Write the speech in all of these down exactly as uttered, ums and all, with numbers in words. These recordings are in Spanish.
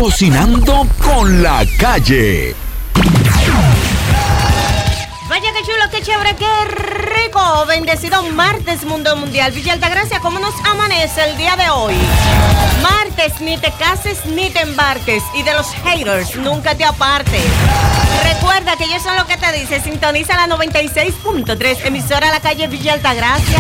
Cocinando con la Calle. Vaya que chulo, qué chévere, qué rico. Bendecido martes, mundo mundial. Villa Altagracia, ¿cómo nos amanece el día de hoy? Martes, ni te cases ni te embarques. Y de los haters, nunca te apartes. Recuerda que ellos son lo que te dice. Sintoniza la noventa y seis punto tres, emisora La Calle Villa Altagracia.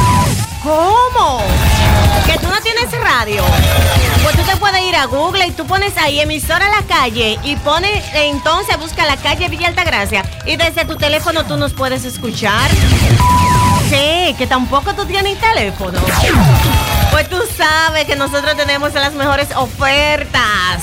¿Cómo? ¿Que tú no tienes radio? Pues tú te puedes ir a Google y tú pones ahí emisora La Calle y pones, entonces busca La Calle Villa Altagracia y desde tu teléfono tú nos puedes escuchar. Sí, que tampoco tú tienes teléfono. Pues tú sabes que nosotros tenemos las mejores ofertas.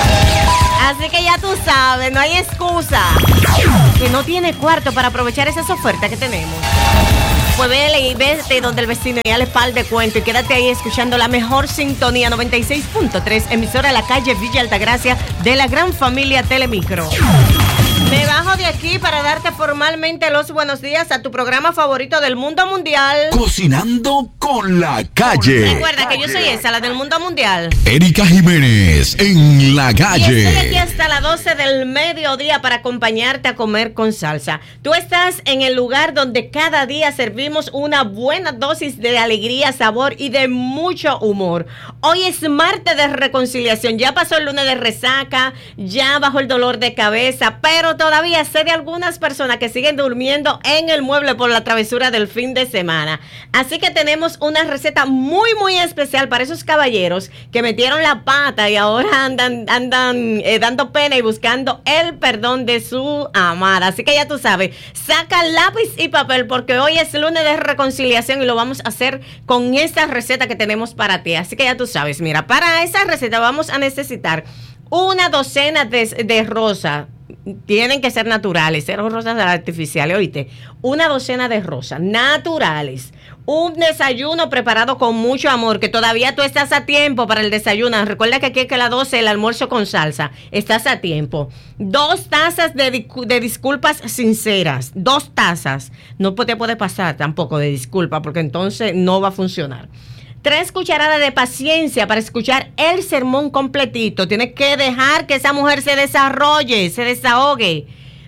Así que ya tú sabes, no hay excusa. Que no tiene cuarto para aprovechar esas ofertas que tenemos. Pues vele y vete donde el vecino y dale par de cuento y quédate ahí escuchando la mejor sintonía noventa y seis punto tres, emisora La Calle Villa Altagracia de la gran familia Telemicro. Me bajo de aquí para darte formalmente los buenos días a tu programa favorito del mundo mundial. Cocinando con la Calle. Recuerda que yo soy esa, la del mundo mundial. Erika Jiménez en La Calle. Y estoy aquí hasta las doce del mediodía para acompañarte a comer con salsa. Tú estás en el lugar donde cada día servimos una buena dosis de alegría, sabor y de mucho humor. Hoy es martes de reconciliación. Ya pasó el lunes de resaca, ya bajó el dolor de cabeza, pero todavía sé de algunas personas que siguen durmiendo en el mueble por la travesura del fin de semana. Así que tenemos una receta muy, muy especial para esos caballeros que metieron la pata y ahora andan, andan eh, dando pena y buscando el perdón de su amada. Así que ya tú sabes, saca lápiz y papel porque hoy es lunes de reconciliación y lo vamos a hacer con esta receta que tenemos para ti. Así que ya tú sabes, mira, para esa receta vamos a necesitar una docena de, de rosas. Tienen que ser naturales, cero rosas artificiales, oíste. Una docena de rosas naturales. Un desayuno preparado con mucho amor, que todavía tú estás a tiempo para el desayuno. Recuerda que aquí es que a las doce el almuerzo con salsa. Estás a tiempo. Dos tazas de, de disculpas sinceras. Dos tazas. No te puede pasar tampoco de disculpa, porque entonces no va a funcionar. Tres cucharadas de paciencia para escuchar el sermón completito. Tienes que dejar que esa mujer se desarrolle, se desahogue.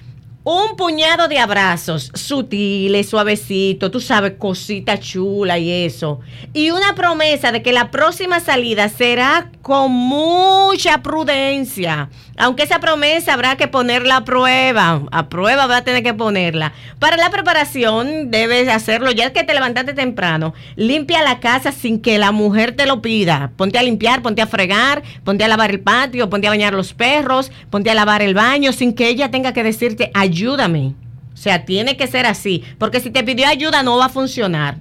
Un puñado de abrazos sutiles, suavecitos, tú sabes, cosita chula y eso. Y una promesa de que la próxima salida será con mucha prudencia. Aunque esa promesa habrá que ponerla a prueba. A prueba va a tener que ponerla. Para la preparación debes hacerlo ya que te levantaste temprano. Limpia la casa sin que la mujer te lo pida. Ponte a limpiar, ponte a fregar, ponte a lavar el patio, ponte a bañar los perros, ponte a lavar el baño sin que ella tenga que decirte ayúdame. O sea, tiene que ser así. Porque si te pidió ayuda no va a funcionar.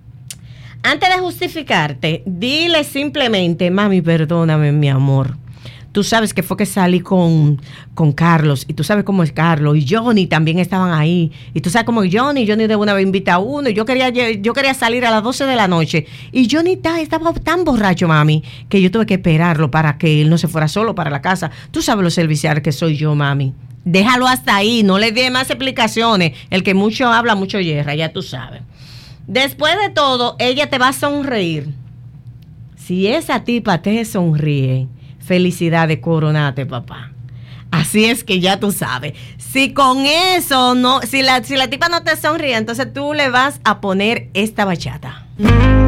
Antes de justificarte, dile simplemente, mami, perdóname, mi amor. Tú sabes que fue que salí con, con Carlos, y tú sabes cómo es Carlos, y Johnny también estaban ahí, y tú sabes cómo es Johnny, Johnny de una vez invita a uno, y yo quería, yo quería salir a las doce de la noche, y Johnny está, estaba tan borracho, mami, que yo tuve que esperarlo para que él no se fuera solo para la casa. Tú sabes lo servicial que soy yo, mami. Déjalo hasta ahí, no le dé más explicaciones. El que mucho habla, mucho hierra, ya tú sabes. Después de todo, ella te va a sonreír. Si esa tipa te sonríe, felicidades, coronate, papá. Así es que ya tú sabes. Si con eso no, si la, si la tipa no te sonríe, entonces tú le vas a poner esta bachata.